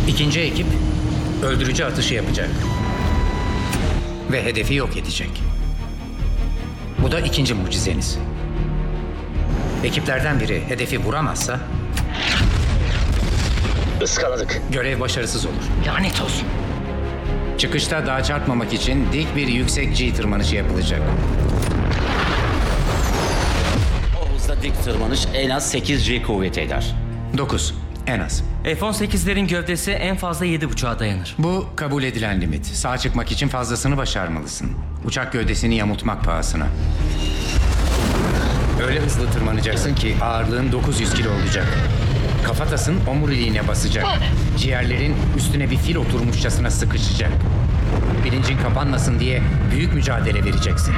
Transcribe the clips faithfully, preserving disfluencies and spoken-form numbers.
İkinci ekip öldürücü atışı yapacak. Ve hedefi yok edecek. Bu da ikinci mucizeniz. Ekiplerden biri hedefi vuramazsa Iskaladık. görev başarısız olur. Lanet olsun. Çıkışta dağa çarpmamak için dik bir yüksek G tırmanışı yapılacak. O hızda dik tırmanış en az sekiz G kuvvet eder. dokuz en az. F on sekizlerin gövdesi en fazla yedi buçuğa dayanır. Bu kabul edilen limit. Sağa çıkmak için fazlasını başarmalısın. Uçak gövdesini yamultmak pahasına. Öyle hızlı tırmanacaksın ki ağırlığın dokuz yüz kilo olacak. Kafatasın omuriliğine basacak. Ciğerlerin üstüne bir fil oturmuşçasına sıkışacak. Bilincin kapanmasın diye büyük mücadele vereceksin.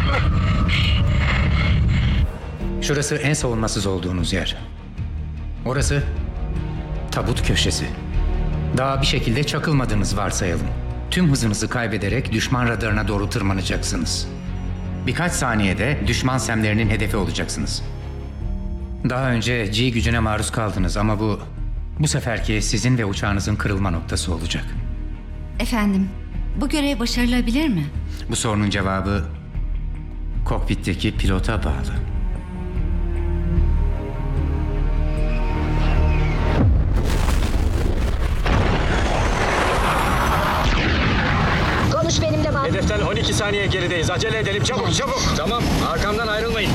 Şurası en savunmasız olduğunuz yer. Orası tabut köşesi. Daha bir şekilde çakılmadığınız varsayalım. Tüm hızınızı kaybederek düşman radarına doğru tırmanacaksınız. Birkaç saniyede düşman semlerinin hedefi olacaksınız. Daha önce G gücüne maruz kaldınız ama bu... Bu seferki sizin ve uçağınızın kırılma noktası olacak. Efendim, bu görev başarılabilir mi? Bu sorunun cevabı kokpitteki pilota bağlı. Konuş benimle bak. Hedeften on iki saniye gerideyiz. Acele edelim. Çabuk çabuk. Tamam. Arkamdan ayrılmayın.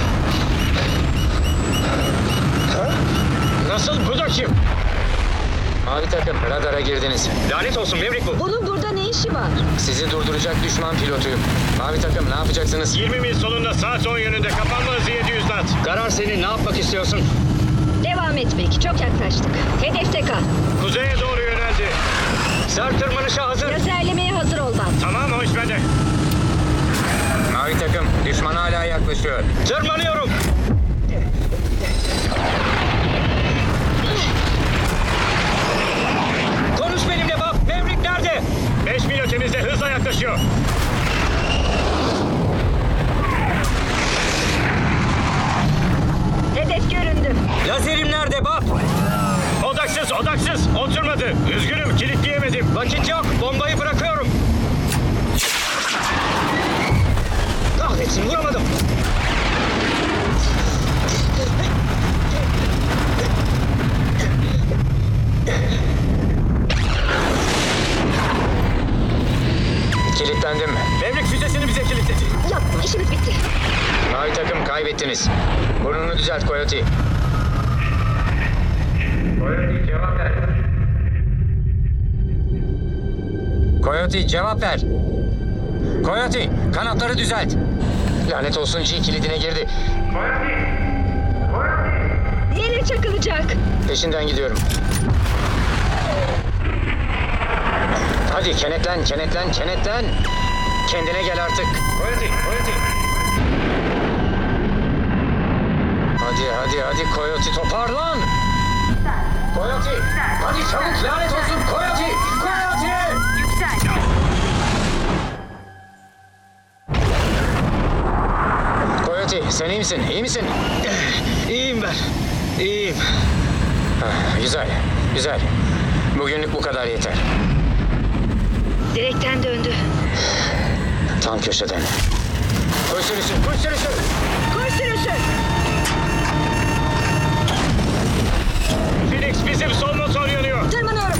Ha? Nasıl? Bu da kim? Mavi takım, radara girdiniz. Lanet olsun Mevrik bu. Bunun burada ne işi var? Sizi durduracak düşman pilotuyum. Mavi takım, ne yapacaksınız? yirmi mil solunda saat on yönünde. Kapanma hızı yedi yüz knot. Karar senin. Ne yapmak istiyorsun? Devam etmek. Çok yaklaştık. Hedefte kal. Kuzeye doğru yöneldi. Sert tırmanışa hazır. Lazerlemeye hazır ol bak. Tamam o iş bende. Mavi takım, düşman hala yaklaşıyor. Tırmanıyorum. Konuş benimle bak. Mevrik nerede? beş mil ötemizde hızla yaklaşıyor. Hedef göründü. Lazerim nerede bak? Odaksız, odaksız. Oturmadı. Üzgünüm, kilitleyemedim. Vakit yok. Bombayı bırakıyorum. Kahretsin, vuramadım. Kilitlendim. Mevrik füzesini bize kilitledi. Yapma, işimiz bitti. Mavi takım, kaybettiniz. Burnunu düzelt Coyote. Coyote, cevap ver. Coyote, cevap ver. Coyote, kanatları düzelt. Lanet olsun, G kilidine girdi. Yere çakılacak. Peşinden gidiyorum. Hadi kenetlen, kenetlen, kenetlen. Kendine gel artık. Coyote, Coyote. Hadi, hadi, hadi Coyote, toparlan. Coyote, hadi çabuk, lanet olsun Coyote, Coyote. Yüksel. Coyote, sen iyi misin, iyi misin? İyiyim ben. İyiyim. Ah, güzel, güzel. Bugünlük bu kadar yeter. Direkten döndü. Tam köşeden. Koş sürüsü, koş sürüsü. Koş sürüsü. Phoenix bizim sol motor yanıyor. Tırmanıyorum.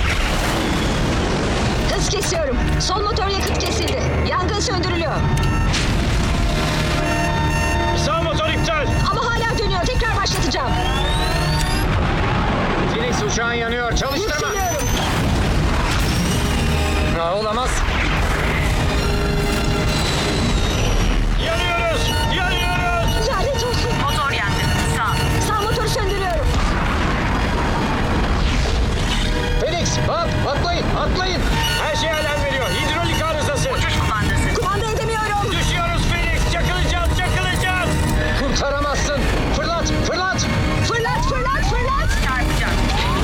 Hız kesiyorum. Sol motor yakıt kesildi. Yangın söndürülüyor. Sağ motor iptal. Ama hala dönüyor. Tekrar başlatacağım. Phoenix uçağın yanıyor, çalıştırma. Yükseliyorum. Ha, olamaz.